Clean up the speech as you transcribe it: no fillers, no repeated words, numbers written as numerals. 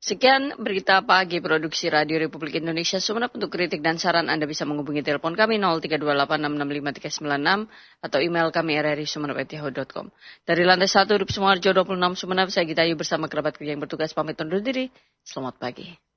Sekian berita pagi produksi Radio Republik Indonesia Sumeneb. Untuk kritik dan saran Anda bisa menghubungi telepon kami 0328665396 atau email kami rri@sumeneb@yahoo.com. Dari lantai 1 Sumoharjo 26 Sumeneb, saya Gita Ayu bersama kerabat kerja yang bertugas pamit undur diri. Selamat pagi.